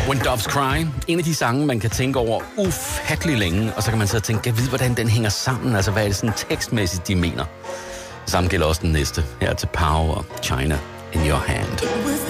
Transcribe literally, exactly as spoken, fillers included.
When Doves Cry, en af de sange, man kan tænke over ufattelig længe, og så kan man så tænke, jeg ved, hvordan den hænger sammen, altså hvad er det sådan tekstmæssigt, de mener. Det samme gælder også den næste, her til Power, China in Your Hand.